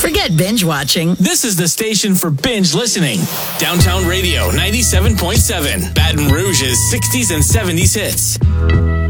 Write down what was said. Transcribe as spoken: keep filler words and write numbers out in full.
Forget binge watching. This is the station for binge listening. Downtown Radio ninety-seven point seven. Baton Rouge's sixties and seventies hits.